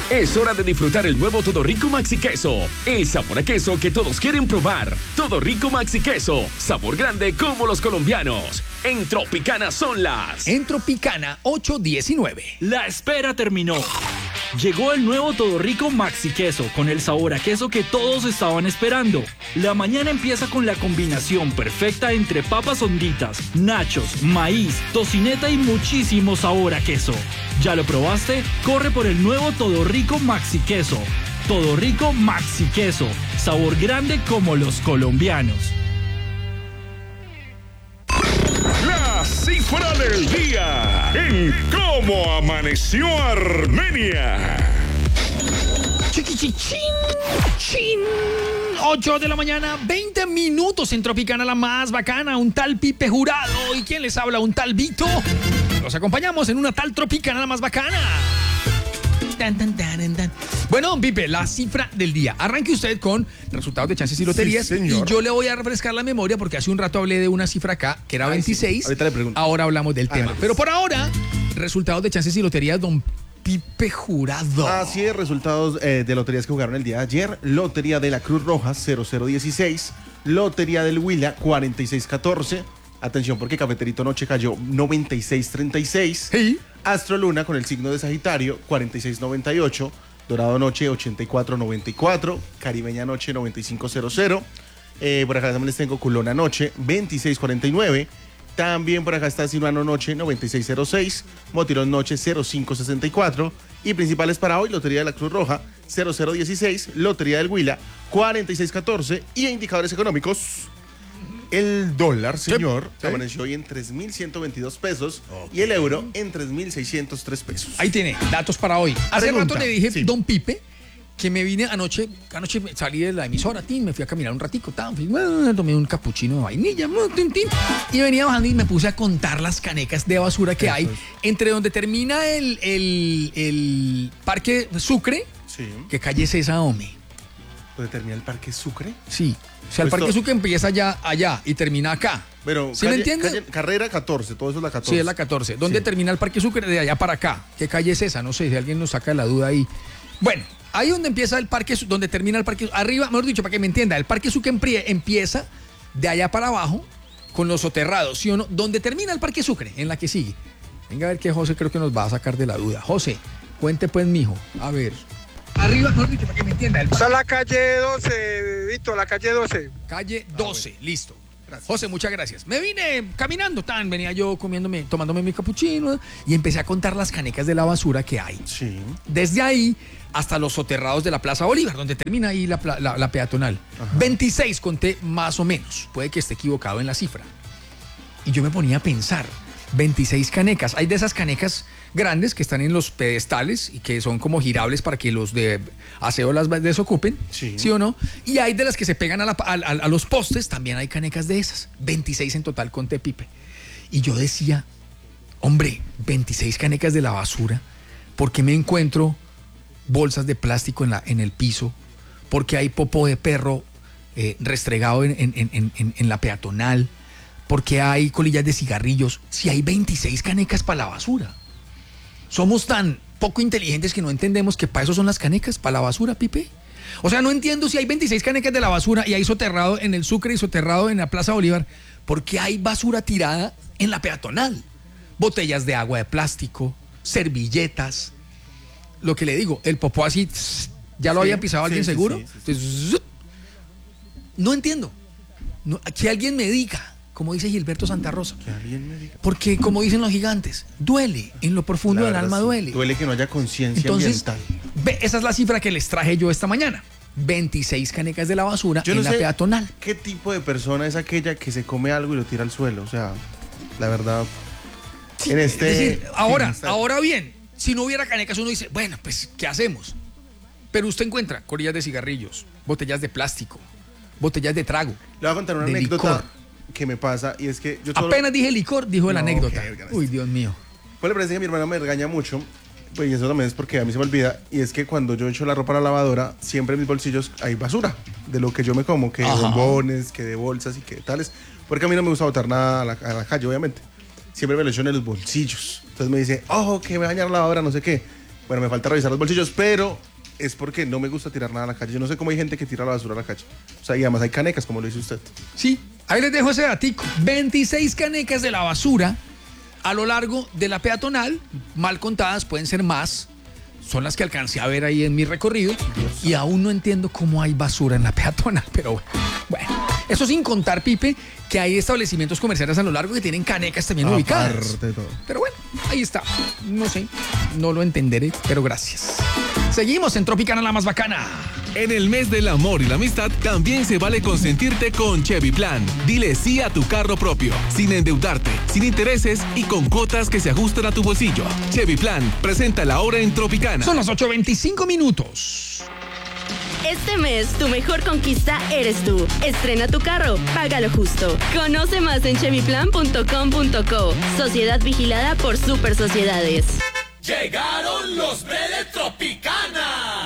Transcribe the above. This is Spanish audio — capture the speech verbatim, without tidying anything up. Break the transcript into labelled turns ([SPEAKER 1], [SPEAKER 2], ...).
[SPEAKER 1] Es hora de disfrutar el nuevo Todo Rico Maxi Queso. El sabor a queso que todos quieren probar. Todo Rico Maxi Queso. Sabor grande como los colombianos. En Tropicana son las...
[SPEAKER 2] En Tropicana ocho diecinueve.
[SPEAKER 3] La espera terminó. Llegó el nuevo Todo Rico Maxi Queso con el sabor a queso que todos estaban esperando. La mañana empieza con la combinación perfecta entre papas honditas, nachos, maíz, tocineta y muchísimo sabor a queso. ¿Ya lo probaste? Corre por el nuevo Todo Rico Maxi Queso. Todo Rico Maxi Queso. Sabor grande como los colombianos.
[SPEAKER 4] La cifra del día en Cómo Amaneció Armenia.
[SPEAKER 2] Chiquichichín, chin. ocho de la mañana, veinte minutos en Tropicana, la más bacana. Un tal Pipe Jurado. ¿Y quién les habla? Un tal Vito. Los acompañamos en una tal Tropicana, la más bacana. Tan, tan, tan, tan. Bueno, don Pipe, la cifra del día. Arranque usted con resultados de chances y loterías.
[SPEAKER 5] Sí, señor.
[SPEAKER 2] Y yo le voy a refrescar la memoria porque hace un rato hablé de una cifra acá que era
[SPEAKER 5] Ay,
[SPEAKER 2] veintiséis.
[SPEAKER 5] sí. Ahorita le pregunto.
[SPEAKER 2] Ahora hablamos del tema.
[SPEAKER 5] Ay,
[SPEAKER 2] Pero por ahora, resultados de chances y loterías, don Pipe Jurado.
[SPEAKER 5] Así es, resultados eh, de loterías que jugaron el día de ayer. Lotería de la Cruz Roja, cero cero dieciséis. Lotería del Huila, cuarenta y seis catorce. Atención porque Cafeterito Noche cayó noventa y seis treinta y seis.
[SPEAKER 2] Sí.
[SPEAKER 5] Astro Luna con el signo de Sagitario, cuarenta y seis noventa y ocho. Dorado Noche, ochenta y cuatro noventa y cuatro. Caribeña Noche, noventa y cinco cero cero. Eh, por acá también les tengo Culona Noche, veintiséis cuarenta y nueve. También por acá está Sinuano Noche, noventa y seis cero seis. Motirón Noche, cero cinco sesenta y cuatro. Y principales para hoy, Lotería de la Cruz Roja, cero cero dieciséis. Lotería del Huila, cuarenta y seis catorce. Y indicadores económicos. El dólar, señor,
[SPEAKER 2] ¿Sí?
[SPEAKER 5] amaneció hoy en tres mil ciento veintidós pesos. Okay. Y el euro en tres mil seiscientos tres pesos.
[SPEAKER 2] Ahí tiene, datos para hoy. Hace
[SPEAKER 5] Pregunta.
[SPEAKER 2] rato le dije,
[SPEAKER 5] Sí.
[SPEAKER 2] don Pipe, que me vine anoche, anoche salí de la emisora, tin, me fui a caminar un ratico, tan, fui, bueno, tomé un capuchino de vainilla, tin, tin, y venía bajando y me puse a contar las canecas de basura que
[SPEAKER 5] Eso
[SPEAKER 2] hay
[SPEAKER 5] es.
[SPEAKER 2] entre donde termina el, el, el Parque Sucre,
[SPEAKER 5] Sí.
[SPEAKER 2] que calle es esa, hombre.
[SPEAKER 5] ¿Dónde termina el Parque Sucre?
[SPEAKER 2] Sí. O sea, el
[SPEAKER 5] Pues
[SPEAKER 2] Parque
[SPEAKER 5] to-
[SPEAKER 2] Sucre empieza allá, allá y termina acá.
[SPEAKER 5] Pero
[SPEAKER 2] ¿Sí
[SPEAKER 5] calle-
[SPEAKER 2] me entiende?
[SPEAKER 5] calle- carrera catorce, todo eso es la catorce.
[SPEAKER 2] Sí, es la catorce. ¿Dónde
[SPEAKER 5] Sí.
[SPEAKER 2] termina el Parque Sucre? De allá para acá. ¿Qué calle es esa? No sé, si alguien nos saca la duda ahí. Bueno, ahí donde empieza el Parque, Su- donde termina el Parque, arriba, mejor dicho, para que me entienda, el Parque Sucre emprie- empieza de allá para abajo con los soterrados, ¿sí o no? Donde termina el Parque Sucre, en la que sigue. Venga a ver que José creo que nos va a sacar de la duda. José, cuente pues, mijo. A ver. Arriba, mejor dicho, para que me entienda. El
[SPEAKER 6] Está la calle doce, Vito, la calle doce.
[SPEAKER 2] Calle doce, listo. José, muchas gracias. Me vine caminando, tan, venía yo comiéndome, tomándome mi capuchino y empecé a contar las canecas de la basura que hay.
[SPEAKER 5] Sí.
[SPEAKER 2] Desde ahí hasta los soterrados de la Plaza Bolívar, donde termina ahí la, pla- la- la peatonal. veintiséis conté más o menos, puede que esté equivocado en la cifra. Y yo me ponía a pensar, veintiséis canecas. Hay de esas canecas grandes que están en los pedestales y que son como girables para que los de aseo las desocupen,
[SPEAKER 5] Sí.
[SPEAKER 2] ¿sí o no? Y hay de las que se pegan a, la- a- a- a los postes, también hay canecas de esas. veintiséis en total conté, Pipe. Y yo decía, hombre, veintiséis canecas de la basura, ¿por qué me encuentro bolsas de plástico en, la, en el piso? ¿Por qué hay popó de perro eh, restregado en, en- en- en- en la peatonal? ¿Por qué hay colillas de cigarrillos? Si hay veintiséis canecas para la basura. Somos tan poco inteligentes que no entendemos que para eso son las canecas, para la basura, Pipe. O sea, no entiendo si hay veintiséis canecas de la basura y hay soterrado en el Sucre y soterrado en la Plaza Bolívar, ¿por qué hay basura tirada en la peatonal? Botellas de agua de plástico, servilletas. Lo que le digo, el popó así, tss, ¿ya lo
[SPEAKER 5] Sí,
[SPEAKER 2] había pisado
[SPEAKER 5] sí,
[SPEAKER 2] alguien
[SPEAKER 5] sí,
[SPEAKER 2] seguro?
[SPEAKER 5] sí, sí, sí.
[SPEAKER 2] Entonces, zzz, no entiendo. No, que alguien me diga, como dice Gilberto Santa Rosa.
[SPEAKER 5] Que alguien me diga.
[SPEAKER 2] Porque, como dicen los gigantes, duele, en lo profundo
[SPEAKER 5] La
[SPEAKER 2] del
[SPEAKER 5] verdad,
[SPEAKER 2] alma
[SPEAKER 5] sí.
[SPEAKER 2] duele.
[SPEAKER 5] Duele que no haya conciencia
[SPEAKER 2] Entonces,
[SPEAKER 5] ambiental.
[SPEAKER 2] ve, esa es la cifra que les traje yo esta mañana. veintiséis canecas de la basura
[SPEAKER 5] Yo
[SPEAKER 2] en
[SPEAKER 5] no
[SPEAKER 2] la
[SPEAKER 5] sé
[SPEAKER 2] peatonal.
[SPEAKER 5] qué tipo de persona es aquella que se come algo y lo tira al suelo. O sea, la verdad. En este.
[SPEAKER 2] Es decir, ahora,
[SPEAKER 5] sí, está-
[SPEAKER 2] ahora bien, si no hubiera canecas, uno dice, bueno, pues, ¿qué hacemos? Pero usted encuentra colillas de cigarrillos, botellas de plástico, botellas de trago.
[SPEAKER 5] Le voy a contar una
[SPEAKER 2] de
[SPEAKER 5] anécdota
[SPEAKER 2] licor.
[SPEAKER 5] que me pasa y es que yo solo...
[SPEAKER 2] Apenas dije licor, dijo la
[SPEAKER 5] No,
[SPEAKER 2] anécdota.
[SPEAKER 5] qué verga.
[SPEAKER 2] Uy, Dios mío.
[SPEAKER 5] Pues le parece que mi hermana me regaña mucho, pues y eso también es porque a mí se me olvida, y es que cuando yo echo la ropa a la lavadora, siempre en mis bolsillos hay basura, de lo que yo me como, que de
[SPEAKER 2] Ajá.
[SPEAKER 5] bombones, que de bolsas y que tales, porque a mí no me gusta botar nada a la, a la calle, obviamente. Siempre me lo echo en los bolsillos. Entonces me dice, ojo, que me va a dañar la lavadora, no sé qué. Bueno, me falta revisar los bolsillos, pero es porque no me gusta tirar nada a la calle. Yo no sé cómo hay gente que tira la basura a la calle. O sea, y además hay canecas, como lo dice usted.
[SPEAKER 2] Sí, ahí les dejo ese datico. veintiséis canecas de la basura a lo largo de la peatonal, mal contadas, pueden ser más. Son las que alcancé a ver ahí en mi recorrido. Dios. Y aún no entiendo cómo hay basura en la peatonal, pero bueno. bueno. Eso sin contar, Pipe, que hay establecimientos comerciales a lo largo que tienen canecas también
[SPEAKER 5] Aparte
[SPEAKER 2] ubicadas.
[SPEAKER 5] de todo.
[SPEAKER 2] Pero bueno, ahí está. No sé, no lo entenderé, pero gracias. Seguimos en Tropicana, la más bacana.
[SPEAKER 7] En el mes del amor y la amistad también se vale consentirte con Chevy Plan. Dile sí a tu carro propio, sin endeudarte, sin intereses y con cuotas que se ajustan a tu bolsillo. Chevy Plan, presenta la hora en Tropicana.
[SPEAKER 2] Son las ocho veinticinco minutos.
[SPEAKER 8] Este mes, tu mejor conquista eres tú. Estrena tu carro, págalo justo. Conoce más en chevy plan punto com punto co. Sociedad vigilada por Super Sociedades.
[SPEAKER 1] Llegaron los de Tropic.